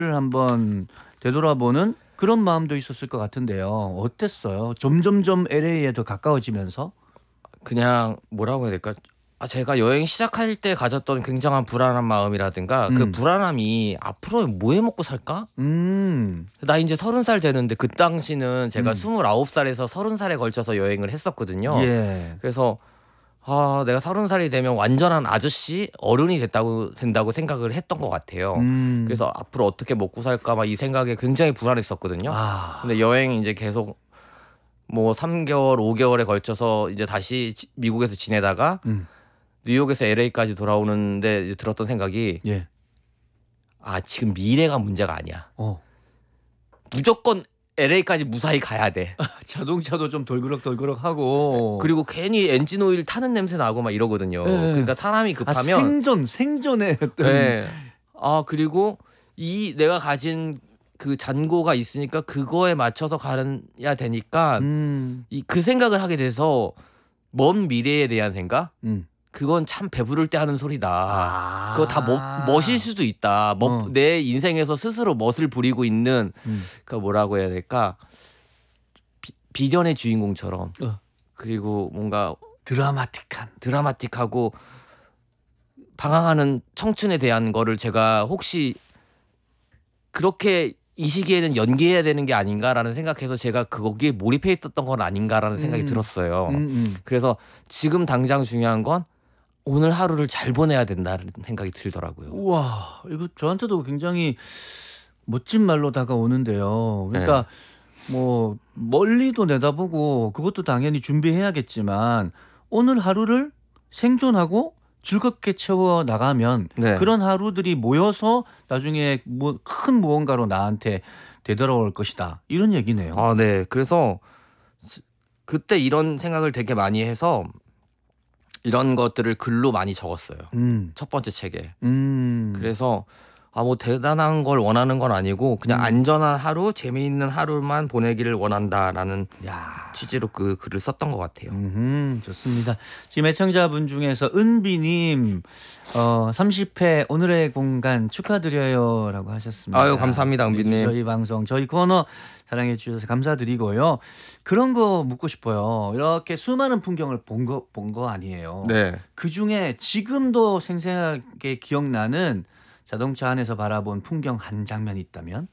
한번 되돌아보는 그런 마음도 있었을 것 같은데요. 어땠어요? 점점점 LA에 더 가까워지면서? 그냥 뭐라고 해야 될까? 제가 여행 시작할 때 가졌던 굉장한 불안한 마음이라든가 그 불안함이 앞으로 뭐 해 먹고 살까? 나 이제 30살 되는데 그 당시는 제가 29살에서 30살에 걸쳐서 여행을 했었거든요. 예. 그래서 내가 30살이 되면 완전한 아저씨 어른이 된다고 생각을 했던 것 같아요. 그래서 앞으로 어떻게 먹고 살까 막 이 생각에 굉장히 불안했었거든요. 근데 여행이 이제 계속 뭐 3개월, 5개월에 걸쳐서 이제 다시 미국에서 지내다가 뉴욕에서 LA까지 돌아오는데 이제 들었던 생각이 예. 지금 미래가 문제가 아니야. 어. 무조건 LA까지 무사히 가야 돼. 자동차도 좀 덜그럭덜그럭하고. 그리고 괜히 엔진 오일 타는 냄새 나고 막 이러거든요. 예. 그러니까 사람이 급하면 생전에 어떤. 네. 그리고 이 내가 가진 그 잔고가 있으니까 그거에 맞춰서 가야 되니까 그 생각을 하게 돼서 먼 미래에 대한 생각? 그건 참 배부를 때 하는 소리다. 그거 다 멋일 수도 있다. 내 인생에서 스스로 멋을 부리고 있는 그 뭐라고 해야 될까? 비련의 주인공처럼. 그리고 뭔가 드라마틱하고 방황하는 청춘에 대한 거를 제가 혹시 그렇게 이 시기에는 연기해야 되는 게 아닌가라는 생각해서 제가 거기에 몰입해 있었던 건 아닌가라는 생각이 들었어요. 그래서 지금 당장 중요한 건 오늘 하루를 잘 보내야 된다는 생각이 들더라고요. 우와, 이거 저한테도 굉장히 멋진 말로 다가오는데요. 그러니까 뭐 멀리도 내다보고 그것도 당연히 준비해야겠지만 오늘 하루를 생존하고 즐겁게 채워 나가면 그런 하루들이 모여서 나중에 뭐 큰 무언가로 나한테 되돌아올 것이다. 이런 얘기네요. 네. 그래서 그때 이런 생각을 되게 많이 해서 이런 것들을 글로 많이 적었어요. 첫 번째 책에. 그래서 뭐 대단한 걸 원하는 건 아니고 그냥 안전한 하루, 재미있는 하루만 보내기를 원한다라는 취지로 그 글을 썼던 것 같아요. 좋습니다. 지금 애청자분 중에서 은비님 30회 오늘의 공간 축하드려요라고 하셨습니다. 아유, 감사합니다, 은비님. 저희 방송, 저희 코너 사랑해 주셔서 감사드리고요. 그런 거 묻고 싶어요. 이렇게 수많은 풍경을 본 거 아니에요. 네. 그 중에 지금도 생생하게 기억나는 자동차 안에서 바라본 풍경 한 장면이 있다면?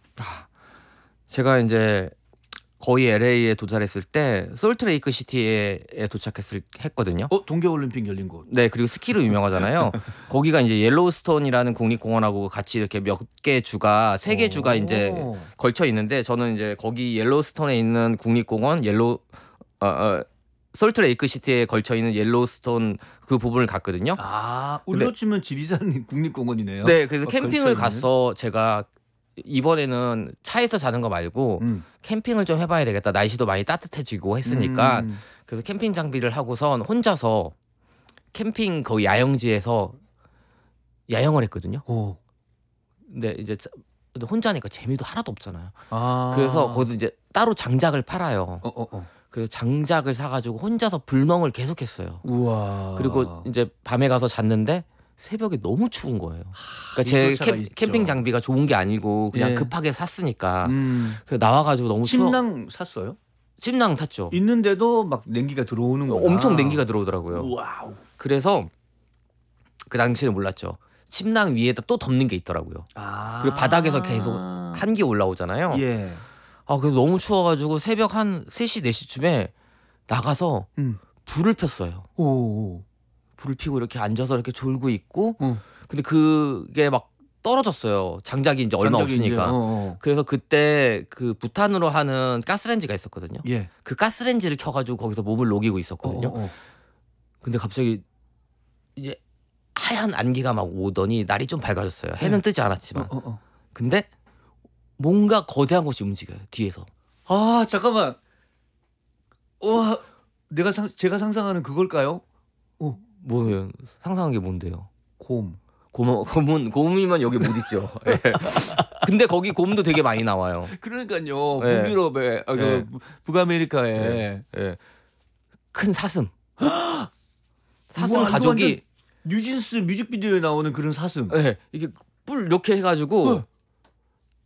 제가 이제 거의 LA에 도달했을 때 솔트레이크 시티에 했거든요. 동계올림픽 열린 곳. 네, 그리고 스키로 유명하잖아요. 거기가 이제 옐로우스톤이라는 국립공원하고 같이 이렇게 몇 개 주가, 3개 주가 이제 걸쳐 있는데 저는 이제 거기 옐로우스톤에 있는 국립공원 솔트레이크 시티에 걸쳐 있는 옐로우스톤 그 부분을 갔거든요. 우리로 치면 지리산 국립공원이네요. 네, 그래서 캠핑을 가서 제가 이번에는 차에서 자는 거 말고 캠핑을 좀 해봐야 되겠다. 날씨도 많이 따뜻해지고 했으니까. 그래서 캠핑 장비를 하고선 혼자서 캠핑 거기 야영지에서 야영을 했거든요. 근데 이제 혼자니까 재미도 하나도 없잖아요. 그래서 거기서 이제 따로 장작을 팔아요. 그래서 장작을 사가지고 혼자서 불멍을 계속했어요. 우와. 그리고 이제 밤에 가서 잤는데 새벽에 너무 추운 거예요. 그러니까 제 캠핑 장비가 좋은 게 아니고 그냥 급하게 샀으니까. 그래서 나와가지고 너무 추워. 침낭 샀어요? 침낭 샀죠. 있는데도 막 냉기가 들어오는 거야. 엄청 냉기가 들어오더라고요. 와우. 그래서 그 당시에는 몰랐죠. 침낭 위에다 또 덮는 게 있더라고요. 그리고 바닥에서 계속 한기 올라오잖아요. 예. 그래서 너무 추워가지고 새벽 한 3시, 4시쯤에 나가서 불을 폈어요. 불을 피고 이렇게 앉아서 이렇게 졸고 있고 근데 그게 막 떨어졌어요. 장작이 이제 얼마 없으니까. 그래서 그때 그 부탄으로 하는 가스레인지가 있었거든요. 그 가스레인지를 켜가지고 거기서 몸을 녹이고 있었거든요. 근데 갑자기 이제 하얀 안개가 막 오더니 날이 좀 밝아졌어요. 해는 뜨지 않았지만. 근데 뭔가 거대한 것이 움직여요. 뒤에서. 잠깐만. 와, 제가 상상하는 그걸까요? 뭐예요? 상상한 게 뭔데요? 곰이면 여기 못 있죠. 근데 거기 곰도 되게 많이 나와요. 그러니까요. 북유럽에, 북아메리카에. 큰 사슴. 사슴 가족이 뉴진스 뮤직비디오에 나오는 그런 사슴. 이게 뿔 이렇게 해가지고